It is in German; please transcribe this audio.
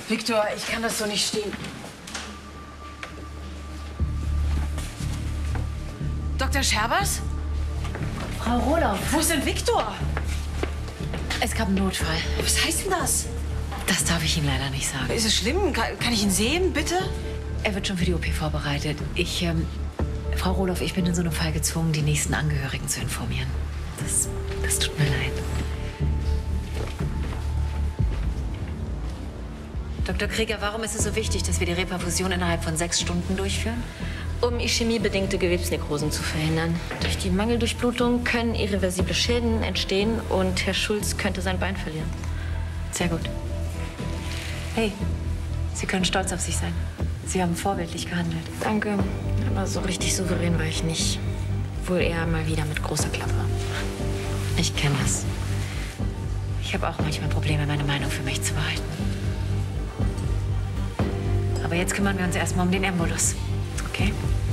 Viktor, ich kann das so nicht stehen. Dr. Scherbers? Frau Rohloff. Wo ist denn Viktor? Es gab einen Notfall. Was heißt denn das? Das darf ich Ihnen leider nicht sagen. Ist es schlimm? Kann ich ihn sehen, bitte? Er wird schon für die OP vorbereitet. Frau Rohloff, ich bin in so einem Fall gezwungen, die nächsten Angehörigen zu informieren. Das tut mir leid. Dr. Krieger, warum ist es so wichtig, dass wir die Reperfusion innerhalb von 6 Stunden durchführen? Um ischämiebedingte Gewebsnekrosen zu verhindern. Durch die Mangeldurchblutung können irreversible Schäden entstehen und Herr Schulz könnte sein Bein verlieren. Sehr gut. Hey, Sie können stolz auf sich sein. Sie haben vorbildlich gehandelt. Danke, aber so richtig souverän war ich nicht. Wohl eher mal wieder mit großer Klappe. Ich kenne das. Ich habe auch manchmal Probleme, meine Meinung für mich zu behalten. Aber jetzt kümmern wir uns erstmal um den Embolus. Okay?